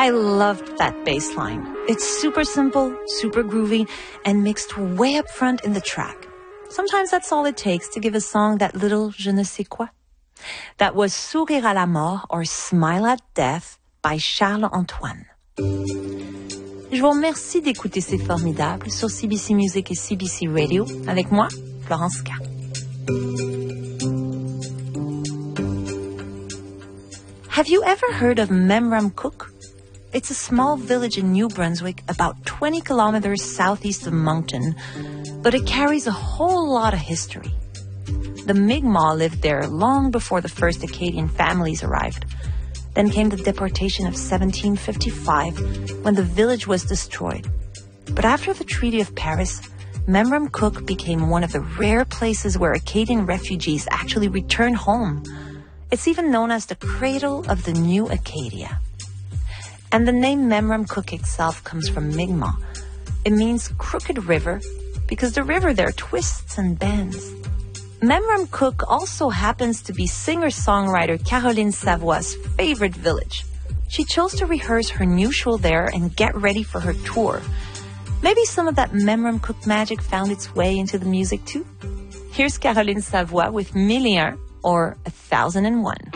I loved that bass line. It's super simple, super groovy, and mixed way up front in the track. Sometimes that's all it takes to give a song that little je ne sais quoi. That was Sourire à la mort or Smile at Death by Charles Antoine. Je vous remercie d'écouter C'est formidable sur CBC Music et CBC Radio avec moi, Florence K. Have you ever heard of Memramcook? It's a small village in New Brunswick about 20 kilometers southeast of Moncton, but it carries a whole lot of history. The Mi'kmaq lived there long before the first Acadian families arrived. Then came the deportation of 1755, when the village was destroyed. But after the Treaty of Paris, Memramcook became one of the rare places where Acadian refugees actually returned home. It's even known as the cradle of the new Acadia. And the name Memramcook itself comes from Mi'kmaq. It means crooked river because the river there twists and bends. Memramcook also happens to be singer-songwriter Caroline Savoie's favorite village. She chose to rehearse her new show there and get ready for her tour. Maybe some of that Memramcook magic found its way into the music too? Here's Caroline Savoie with Million or 1001.